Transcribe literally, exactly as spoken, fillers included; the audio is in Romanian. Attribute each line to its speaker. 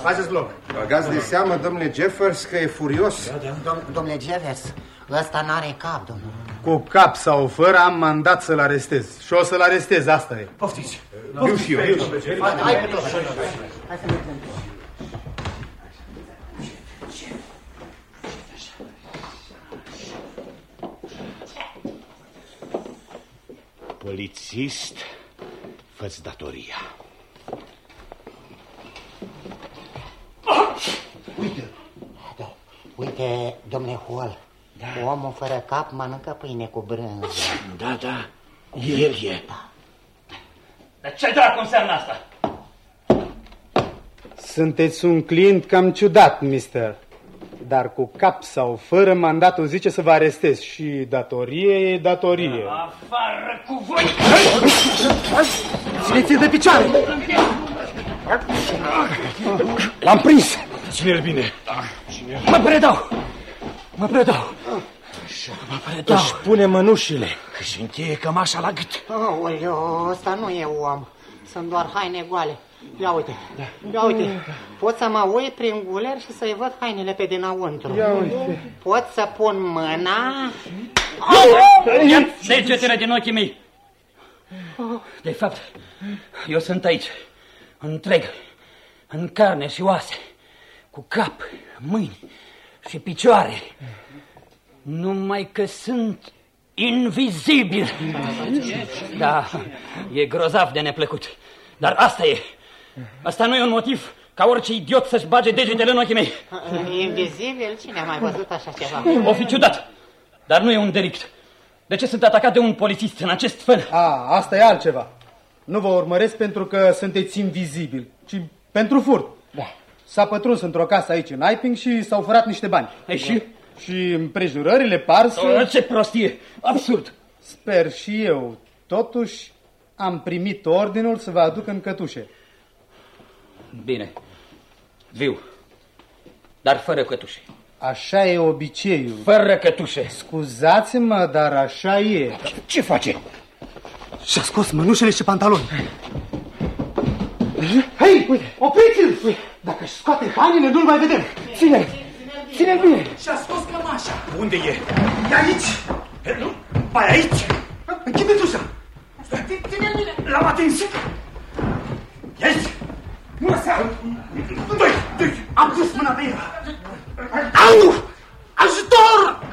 Speaker 1: Faceți loc.
Speaker 2: Băgați de seamă, domnule Jeffers, că e furios.
Speaker 1: Da, da.
Speaker 3: Dom domnule Jeffers, ăsta n-are cap, domnule.
Speaker 4: Cu cap sau fără am mandat să-l arestez. Și o să-l arestez, asta e.
Speaker 1: Poftiți.
Speaker 4: Eu și eu.
Speaker 3: Hai pe toți. Hai să mergem.
Speaker 5: Polițist, fă-ți datoria.
Speaker 3: Uite, da. Uite, domnule Hall, da. Omul fără cap mănâncă pâine cu brânză.
Speaker 5: Da, da, el e.
Speaker 3: Da.
Speaker 6: Dar ce dracu înseamnă asta?
Speaker 4: Sunteți un client cam ciudat, mister. Dar cu cap sau fără mandatul zice să vă arestez. Și datorie e datorie.
Speaker 6: Afară cu voi!
Speaker 4: Țineți-l de picioare! L-am prins!
Speaker 5: Ține-l bine.
Speaker 6: Mă predau! Mă predau! Mă predau!
Speaker 5: Își pune mănușile, își încheie cămașa la gât.
Speaker 3: Aoleu, ăsta nu e om. Sunt doar haine goale. Ia uite, ia uite. Pot să mă uit prin guler și să-i văd hainele pe dinăuntru.
Speaker 4: Ia uite.
Speaker 3: Pot să pun mâna...
Speaker 6: Ia degetele din ochii mei! De fapt, eu sunt aici, întreg, în carne și oase, cu cap, mâini și picioare. Numai că sunt invizibil. Da, e grozav de neplăcut. Dar asta e. Asta nu e un motiv ca orice idiot să-și bage degetele în ochii mei.
Speaker 3: Invizibil? Cine a mai văzut așa ceva?
Speaker 6: O fi ciudat, dar nu e un delict. De ce sunt atacat de un polițist în acest fel?
Speaker 4: A, asta e altceva. Nu vă urmăresc pentru că sunteți invizibili, ci pentru furt.
Speaker 6: Da.
Speaker 4: S-a pătruns într-o casă aici în Iping și s-au furat niște bani.
Speaker 6: Ei, și?
Speaker 4: Și împrejurările par să...
Speaker 6: O, ce prostie! Absurd!
Speaker 4: Sper și eu. Totuși am primit ordinul să vă aduc în cătușe.
Speaker 6: Bine. Viu. Dar fără cătușe.
Speaker 4: Așa e obiceiul.
Speaker 6: Fără cătușe.
Speaker 4: Scuzați-mă, dar așa e.
Speaker 5: Ce face?
Speaker 4: Și-a scos mănușele și pantaloni. Hei, uite, opriți-l! Dacă-și scoate hainele, nu-l mai vedem. Ține-l! Ține-l bine!
Speaker 1: Și-a scos cămașa.
Speaker 5: Unde e?
Speaker 1: E aici.
Speaker 5: Nu? Bai aici?
Speaker 1: Închideți ușa. Ține-l bine.
Speaker 5: L-am atins. E aici.
Speaker 1: Nu lăsa.
Speaker 5: Doi, doi.
Speaker 1: Am pus mâna pe el. Au! Ajutor!